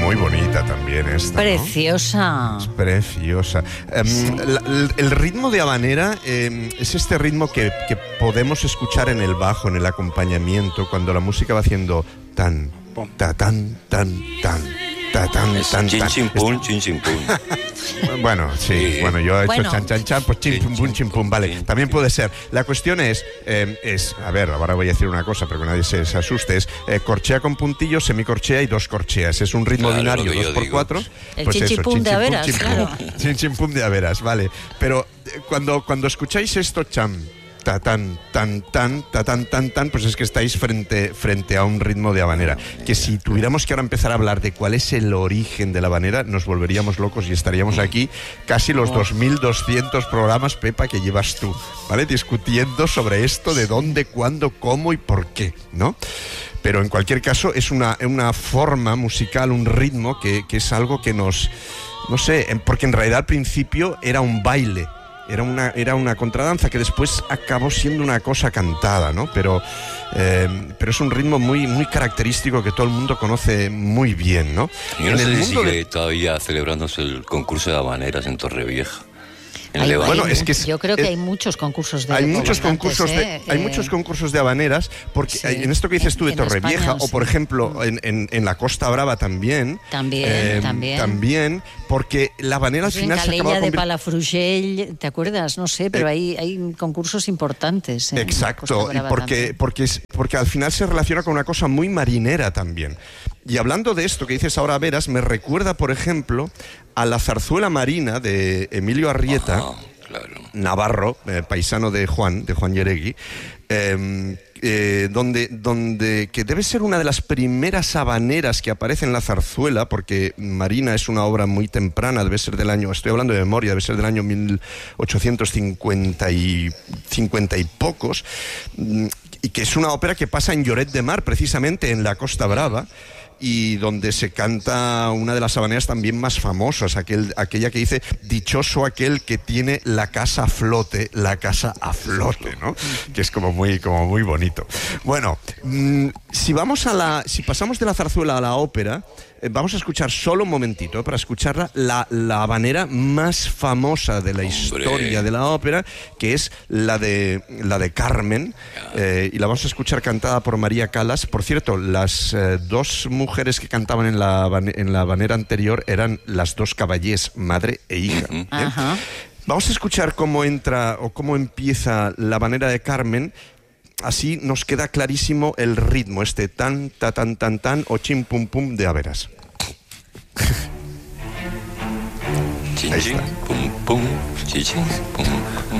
muy bonita también esta, Preciosa. ¿no? Es preciosa. El ritmo de habanera es este ritmo que podemos escuchar en el bajo, en el acompañamiento, cuando la música va haciendo tan, ta, tan, tan, tan. Chin chin pum, chin chin pum. Bueno, sí, bueno, yo he hecho chan chan chan, pues chin pum, vale. También puede ser. La cuestión es, a ver, ahora voy a decir una cosa, pero que nadie se asuste, es corchea con puntillos, semicorchea y dos corcheas. Es un ritmo binario, 2x4. El pues chin chin pum de Averas, claro. Chin chin pum de Averas, vale. Pero cuando escucháis esto, ta tan tan tan ta tan tan tan, pues es que estáis frente a un ritmo de habanera, que si tuviéramos que ahora empezar a hablar de cuál es el origen de la habanera, nos volveríamos locos y estaríamos aquí casi los 2200 programas, Pepa, que llevas tú, ¿vale? Discutiendo sobre esto, de dónde, cuándo, cómo y por qué, ¿no? Pero en cualquier caso es una forma musical, un ritmo que es algo que nos, no sé, porque en realidad al principio era un baile. Era una contradanza que después acabó siendo una cosa cantada, ¿no? Pero es un ritmo muy, muy característico que todo el mundo conoce muy bien, ¿no? Yo no sé si sigue todavía celebrándose el concurso de habaneras en Torrevieja. Yo creo que hay muchos concursos de hay muchos concursos de habaneras, porque sí, en esto que dices tú de Torrevieja, España, o por ejemplo en la Costa Brava también, porque la habanera al final se acaba de Palafrugell, ¿te acuerdas? No sé, pero hay concursos importantes. Exacto, y porque al final se relaciona con una cosa muy marinera también. Y hablando de esto que dices ahora, Veras, me recuerda, por ejemplo, a la zarzuela marina de Emilio Arrieta, claro, navarro, paisano de Juan Yeregui, donde que debe ser una de las primeras habaneras que aparece en la zarzuela, porque Marina es una obra muy temprana, debe ser del año, estoy hablando de memoria, debe ser del año 1850 y pocos, y que es una ópera que pasa en Lloret de Mar, precisamente en la Costa Brava, y donde se canta una de las habaneras también más famosas, aquella que dice: dichoso aquel que tiene la casa a flote, ¿no? Que es como muy bonito. Bueno, si pasamos de la zarzuela a la ópera, vamos a escuchar solo un momentito, para escuchar la habanera más famosa de la historia de la ópera, que es la de Carmen, y la vamos a escuchar cantada por María Callas. Por cierto, las dos mujeres que cantaban en la habanera anterior eran las dos Caballés, madre e hija. Vamos a escuchar cómo entra o cómo empieza la habanera de Carmen. Así nos queda clarísimo el ritmo, este tan, ta, tan, tan, tan, o chim, pum, pum de Averas. Chin, chin, pum, pum, chin, chin, pum.